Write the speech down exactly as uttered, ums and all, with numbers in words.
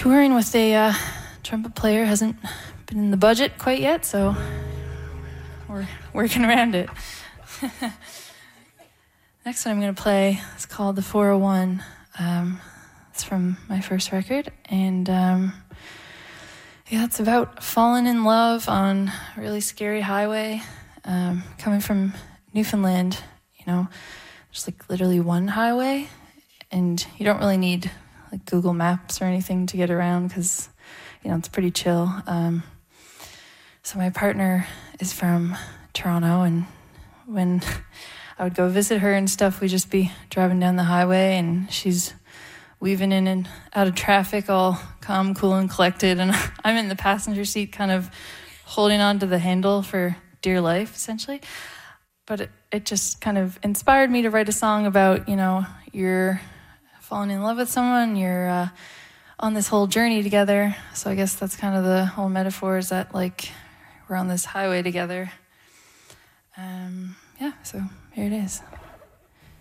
touring with a uh, trumpet player hasn't been in the budget quite yet, so we're working around it. Next one I'm going to play is called The four oh one. Um, it's from my first record, and um, yeah, it's about falling in love on a really scary highway. Um, coming from Newfoundland, you know, there's like literally one highway, and you don't really need like Google Maps or anything to get around because, you know, it's pretty chill. Um, so my partner is from Toronto, and when I would go visit her and stuff, we'd just be driving down the highway, and she's weaving in and out of traffic all calm, cool, and collected, and I'm in the passenger seat kind of holding on to the handle for dear life, essentially. But it, it just kind of inspired me to write a song about, you know, you're falling in love with someone, you're uh, on this whole journey together. So I guess that's kind of the whole metaphor, is that, like, we're on this highway together. Um, yeah, so here it is.